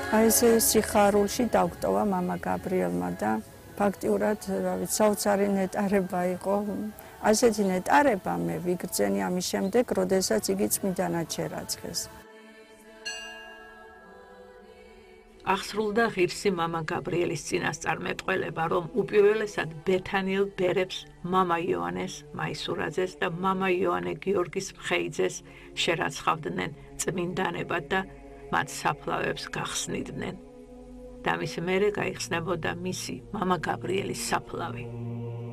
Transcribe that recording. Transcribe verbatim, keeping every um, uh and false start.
აი ეს სიხარულში დაგვტოვა მამა გაბრიელმა და ფაქტიურად, რა ვიცი, საოცარი ნეტარება იყო. ასეთი ნეტარება მე ვიგრძენი ამის შემდეგ, როდესაც იგი წმინდანად შერაცხეს. აღსრულდა ღირსი მამა გაბრიელის წინასწარმეტყველება, რომ უპირველესად ბეთანიელ ბერებს მამა იოანეს მაისურაძეს და მამა იოანე გიორგის მხეიძეს შერაცხავდნენ წმინდანებად და მათ საფლავებს გახსნიდნენ. და მის მერე გაიხსნებოდა მისი მამა გაბრიელის საფლავი.